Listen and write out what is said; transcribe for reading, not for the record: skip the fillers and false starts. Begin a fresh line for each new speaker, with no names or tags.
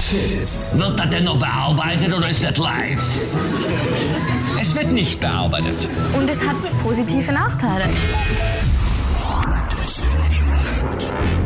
Fit.
Wird das denn noch bearbeitet oder ist das live? Es wird nicht bearbeitet.
Und es hat positive Nachteile.